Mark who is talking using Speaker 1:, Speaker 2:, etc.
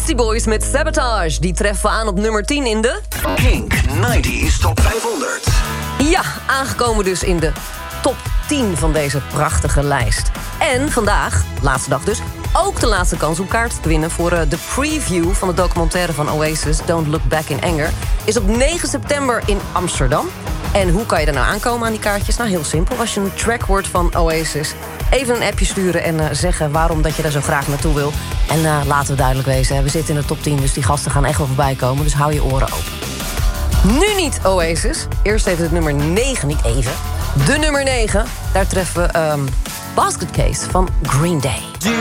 Speaker 1: Beastie Boys met Sabotage. Die treffen we aan op nummer 10 in de...
Speaker 2: Kink 90s Top 500.
Speaker 1: Ja, aangekomen dus in de top 10 van deze prachtige lijst. En vandaag, laatste dag dus, ook de laatste kans om kaarten te winnen... voor de preview van de documentaire van Oasis, Don't Look Back in Anger... is op 9 september in Amsterdam. En hoe kan je er nou aankomen aan die kaartjes? Nou, heel simpel. Als je een track hoort van Oasis... even een appje sturen en zeggen waarom dat je daar zo graag naartoe wil. En laten we duidelijk wezen, we zitten in de top 10... dus die gasten gaan echt wel voorbij komen, dus hou je oren open. Nu niet Oasis. Eerst even het nummer 9, niet even. De nummer 9, daar treffen we Basket Case van Green Day.